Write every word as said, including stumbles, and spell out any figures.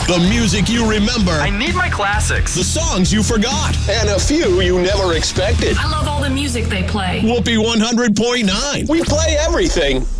The music you remember. I need my classics. The songs you forgot. And a few you never expected. I love all the music they play. Whoopee one hundred point nine. We play everything.